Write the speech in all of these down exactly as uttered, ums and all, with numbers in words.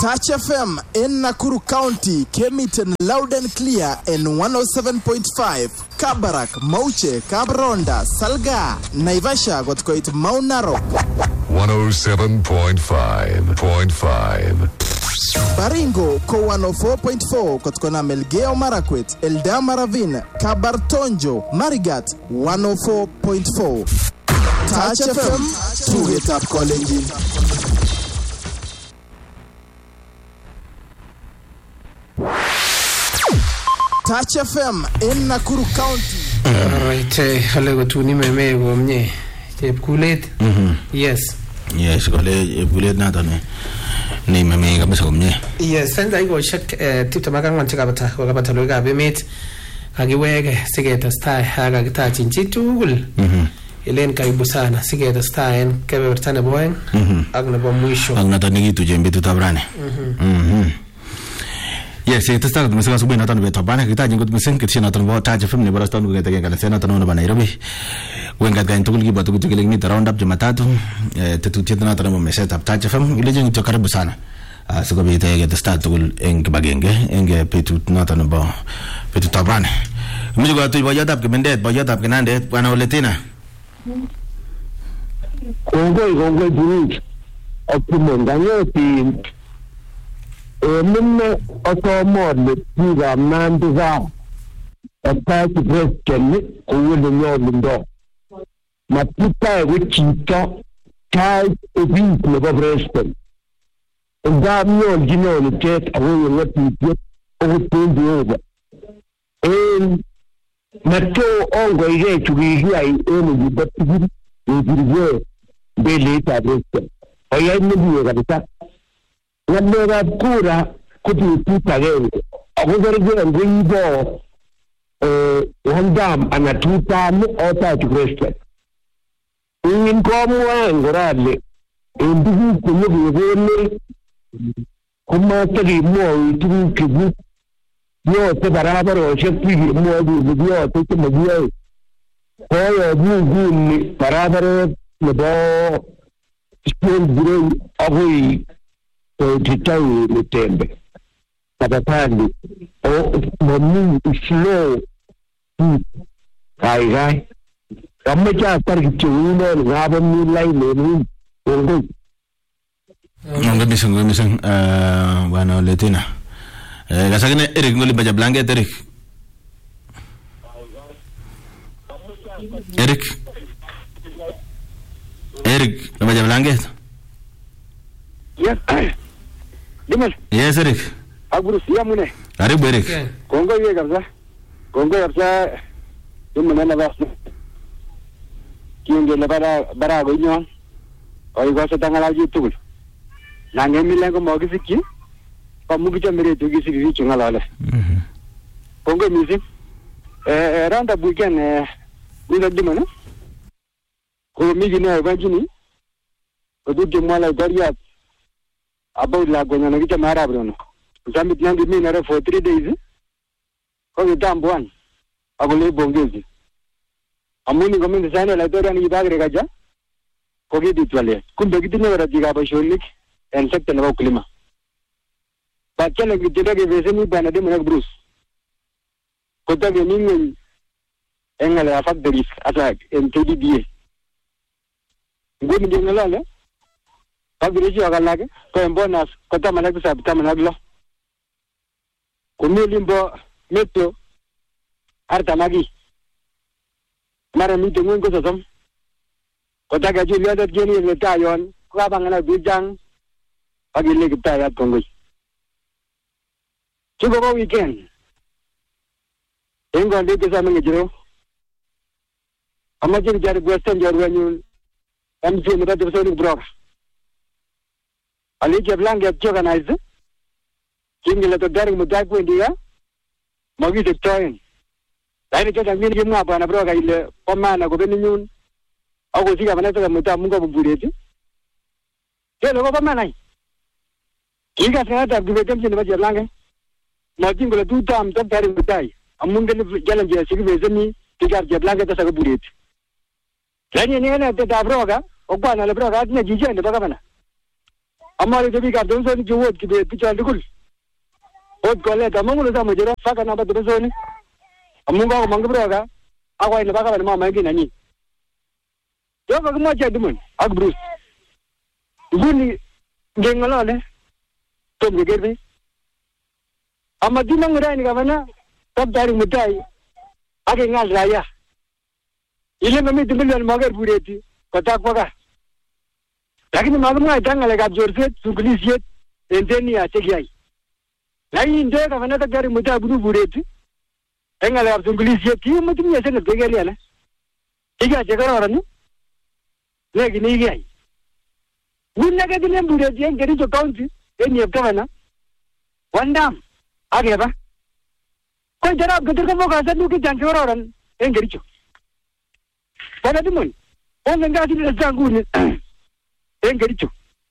Touch F M in Nakuru County came it in loud and clear in one oh seven point five. Kabarak, Mauche, Kabronda, Salga, Naivasha got quite Mount Narok. one oh seven point five point five. Baringo ko one oh four point four kotkona Melgeo Marakwet, Eldama Ravine, Kabartonjo, Marigat one oh four point four. Touch F M, to it up calling. Touch F M in Nakuru County. Alright, hello to ni meme gomnye. Chep kulet. Mhm. Yes. Yes, kole kulet na tane. Ni meme kabisa gomnye. Yes, send I go check tip tamagang man chika bata ko kabata lo gabe met. Kagiwege sigeta style haga gita chinchitugul. Mhm. Elen karibu sana sigeta style kebe bertane boen. Mhm. Agna bo mwisho. Agna tane gitu jembe tutabrane. Mhm. Mhm. Yes, it is that Mister Subin not on the Tabana, Gitan, good missing, kitchen not on what touch from the Boston to get again, and Senate on Nairobi. When got going to give but to killing me around up Jamatatu, to two children of set up touch from religion to Carabusana. So go be there at the start to Engabagenge, and pay to not on about pay to Tabana. You got to Boyadap, Commended, Boyadap, Ganande, one or Latina. Congo, Congo, Juice, opinion, Daniel. Minne automod tiga mandiza attach question ko wole nyolindo matuta wichito kai event le bobresten ndamyo gino ni tet awo ngati tet o tendi oba en mato ongo ire tugiya ai eno gibati ngiriye bele ta bresten oya ni biye kabisa Nabera kura kuti tuta leo. Akuzarije ngwibo eh wandam anatuta mu ota tukreste. In komo ngorale. Indigu kumu bwele kuma tari mo itu kibu. Yo te barabar o shekti mo du yo te te mo. Oyo bu bu ni barabar le bo school bure agui Titawi Mutembe. Tabatandi o moni slow kai kai kamu cha tariki uno ngabam ni lai meni ngoi ngombe misang ngombe misang eh bueno Latina eh gasagene Eric ngoli baja blanket Eric Eric Eric baja blanket Yes. Dimas. Yes, Eric. Aguru siya mune. Karibu Eric. Kongo ye kabisa. Kongo kabisa. Tumana na basi. Kienge le bara bara go nyo. Oi go sa tangala YouTube. Na ngemi lengo mo gisiki. Pa mugi chamere tu gisiki ri chungala le. Mhm. Kongo music. Eh randa weekend eh ni dimana. Ko migi na evanjini. Ko du jumala dariya about la gonyana kita mara brono zamit nangi mi nare for three days ko itam buan agole bongezi amuni gomen sana la tora ni bagre gaja ko gidi twale kumbe gidi ne wara diga ba shonik en sekte na klima bakela gidi daga vese ni bana de mona bruce ko ta ge ningi engale afak deris asa en tdba ngoni de ngala Pagiriji agalage ko embonas ko tamana bisa tamana glo kumi limbo meto arta magi mara mi tungun ko sosam ko taga ju liada geni le tayon ko abangana bijang pagile kita ya kongoi chugo ko weekend engo ndike sa mengejiro amajin jar western jarwanyu M C meta de brok Ali jablang get organize kingila to daring mudak wendiga magi de toin dai ke tangin jimna bana bro ga ile pomana go benyun ago siga bana to muta mungo bubureti ke lo ba manai kiga sa ta gibe tem jin ba jablang magi ngula du tam tam daring mutai amunga ni jalan je sigi bezeni kiga jablang ta sa go bureti lani ni na te da bro ga ogba na le bro ga ni jije ne ba ga bana Amari to biik ab Tromso chu wot kibet bichon tugul. Ot kolet amungu sa mojero faka namba Tromso ni. Amungu ako mangbroga ako ay nabaka na mama ngina ni. Yo ko mo cha dumun ak Bruce. Guni ngengolole tom gegerbe. Amadina ngurani gavana tabdari mutai ake ngal raya. Ile ngami timbilion magar bureti kota kwaka. Lakini magumwa itangale kap jorset sungulisiet enteni ya chekiai. Lakini ndio gavana tabdari mutai buru bureti. Engale kap sungulisiet ki mutum yese ne tegeli ala. Iga jegararan ne gini igai. Gunna ke dinen bureti en Kericho county en yep gavana. Wandam age ba. Kau jarab getir kamu kasar nu kita jangkau orang yang gericu. Pada teman, orang enggak sih terjangkau ni yang gericu.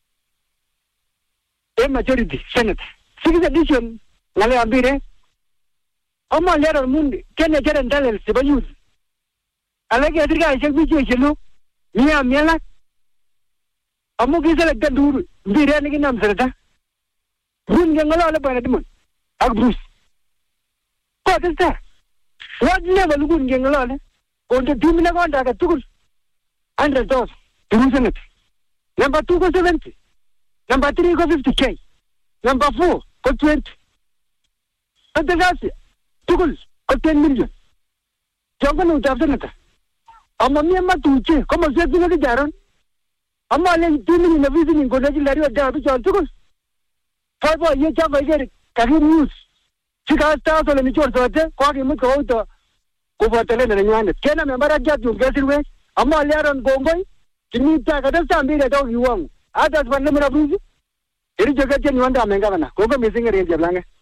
Yang majority senate, segi addition lalu ambil eh. Amma lihat orang mundi, kena jalan dalil sebayus. Alagi adirga isyak biji isyalu, miya miya. Amma kisah lagi dulu, biar ni kita nam serta. Bun jangan lalu pada teman, aku Bruce. What is that? What level would you get on? On the two minute contact at two hundred dollars. Two Number two go seventy. Number three go fifty K. Number four go twenty. And the last two go ten million. Jungle of Senator. I'm a mere matuche. Come on, set the Jaron. I'm all in two million of visiting college Larry of Darby John Tuckle. Five years of I get it. Can you use? Sika stars on the church hotel, quaggy much out over the land and one. Can I remember a judge you get away? A more later on Gongoi? Can you take a time be the dog you want? Others one number of reasons. It is a good one, Governor. Go missing a range of language.